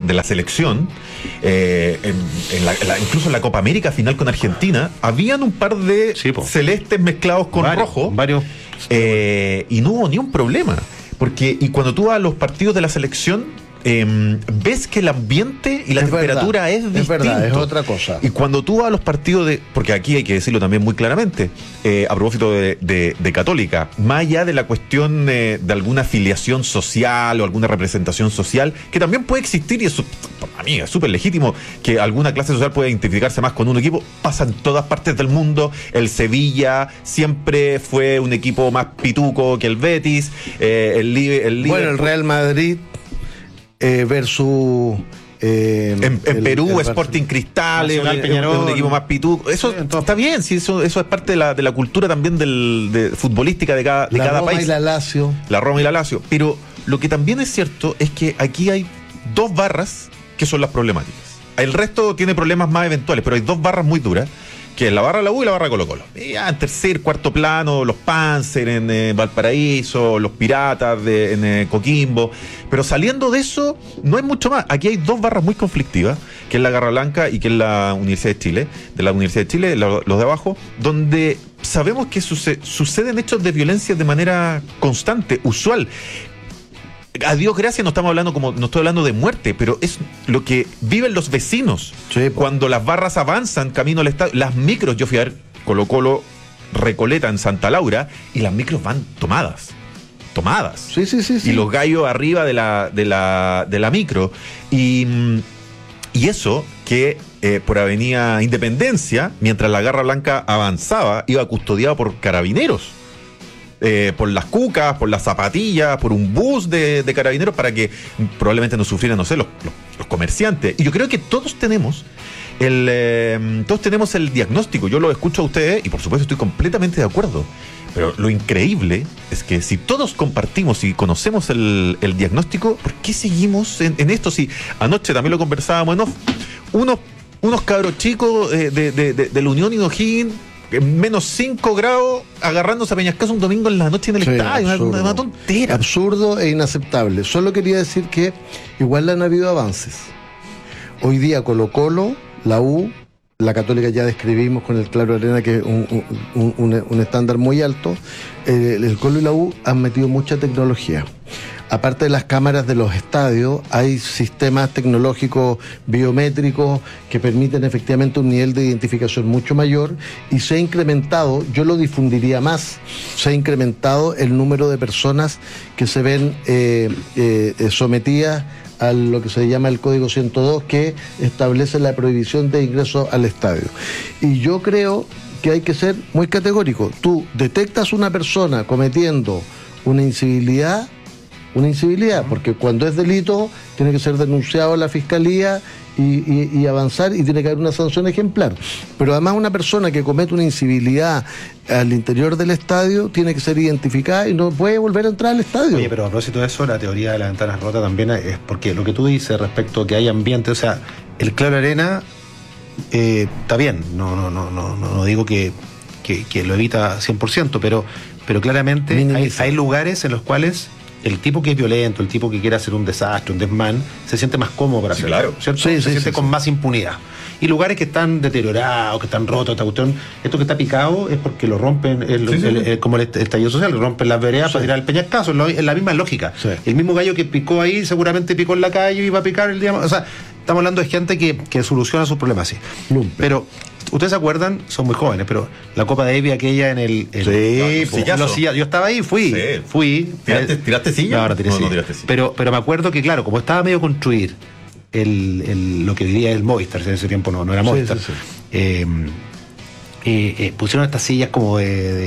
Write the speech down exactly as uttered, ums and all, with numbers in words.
de la selección, eh, en, en la, la, incluso en la Copa América final con Argentina, habían un par de sí, celestes mezclados con varios, rojo, varios, eh, y no hubo ni un problema. Porque, y cuando tú vas a los partidos de la selección, Eh, ves que el ambiente y la es temperatura verdad, es distinto. Es verdad, es otra cosa. Y cuando tú vas a los partidos de... Porque aquí hay que decirlo también muy claramente, eh, a propósito de, de, de Católica, más allá de la cuestión eh, de alguna afiliación social o alguna representación social, que también puede existir, y eso, para mí, es súper legítimo, que alguna clase social pueda identificarse más con un equipo, pasa en todas partes del mundo. El Sevilla siempre fue un equipo más pituco que el Betis, eh, el, el Bueno, el Real Madrid... Eh, versus eh, en, en el, Perú el Sporting Cristal es un, un equipo más pituco, eso sí, está bien, sí, eso, eso es parte de la, de la cultura también del, de, futbolística de cada, de la cada Roma país, y la Lazio la Roma y la Lazio, pero lo que también es cierto es que aquí hay dos barras que son las problemáticas. El resto tiene problemas más eventuales, pero hay dos barras muy duras, que es la barra de la U y la barra de Colo Colo. Y ya en tercer, cuarto plano, los Panzer en eh, Valparaíso, los Piratas de, en eh, Coquimbo. Pero saliendo de eso, no hay mucho más. Aquí hay dos barras muy conflictivas, que es la Garra Blanca y que es la Universidad de Chile, de la Universidad de Chile, la, los de abajo, donde sabemos que suce, suceden hechos de violencia de manera constante, usual. A Dios gracias, no estamos hablando como, no estoy hablando de muerte, pero es lo que viven los vecinos. Sí, cuando las barras avanzan camino al estadio, las micros, yo fui a ver Colo Colo Recoleta en Santa Laura, y las micros van tomadas. Tomadas. Sí, sí, sí, sí. Y los gallos arriba de la, de la, de la micro. Y, y eso que eh, por Avenida Independencia, mientras la Garra Blanca avanzaba, iba custodiado por carabineros. Eh, por las cucas, por las zapatillas, por un bus de, de carabineros, para que probablemente no sufrieran, no sé, los, los, los comerciantes. Y yo creo que todos tenemos el eh, todos tenemos el diagnóstico. Yo lo escucho a ustedes y por supuesto estoy completamente de acuerdo. Pero lo increíble es que si todos compartimos y conocemos el, el diagnóstico, ¿por qué seguimos en, en esto? Si anoche también lo conversábamos en off, unos, unos cabros chicos eh, de, de, de, de la Unión y O'Higgins, menos cinco grados, agarrándose a Peñascaso un domingo en la noche en el sí, estadio, absurdo, una, una tontera. Absurdo e inaceptable. Solo quería decir que igual han habido avances. Hoy día Colo Colo, la U, la Católica ya describimos con el Claro Arena, que es un, un, un, un estándar muy alto. El, el Colo y la U han metido mucha tecnología. Aparte de las cámaras de los estadios, hay sistemas tecnológicos biométricos que permiten efectivamente un nivel de identificación mucho mayor, y se ha incrementado, yo lo difundiría más, se ha incrementado el número de personas que se ven eh, eh, sometidas a lo que se llama el Código ciento dos, que establece la prohibición de ingreso al estadio. Y yo creo que hay que ser muy categórico. Tú detectas una persona cometiendo una incivilidad, una incivilidad, porque cuando es delito tiene que ser denunciado a la fiscalía y, y, y avanzar, y tiene que haber una sanción ejemplar. Pero además una persona que comete una incivilidad al interior del estadio tiene que ser identificada y no puede volver a entrar al estadio. Oye, pero a propósito de eso, la teoría de las ventanas rotas también es porque lo que tú dices respecto a que hay ambiente, o sea, el Claro Arena eh, está bien, no, no, no, no, no digo que, que, que lo evita cien por ciento, pero, pero claramente hay, hay lugares en los cuales el tipo que es violento, el tipo que quiere hacer un desastre, un desmán, se siente más cómodo para sí, hacerlo, claro. ¿cierto? Sí, se sí, siente sí, con sí. más impunidad. Y lugares que están deteriorados, que están rotos, esta cuestión, esto que está picado es porque lo rompen, el, sí, sí. El, el, como el estallido social, lo rompen las veredas sí. para tirar el peñascaso, es la, es la misma lógica. Sí. El mismo gallo que picó ahí, seguramente picó en la calle y va a picar el día. O sea, estamos hablando de gente que, que soluciona sus problemas así. Lumpen. Pero ustedes se acuerdan, son muy jóvenes, pero la Copa Davis aquella en el, el sí, no, los sillas, yo estaba ahí, fui, sí. fui. ¿Tiraste, ¿Tiraste silla? No, no tiré no, silla. No tiraste silla. Pero, pero me acuerdo que, claro, como estaba medio construir el, el, lo que diría el Movistar, en ese tiempo no, no era Movistar, sí, sí, sí. Eh, eh, eh, pusieron estas sillas como de, de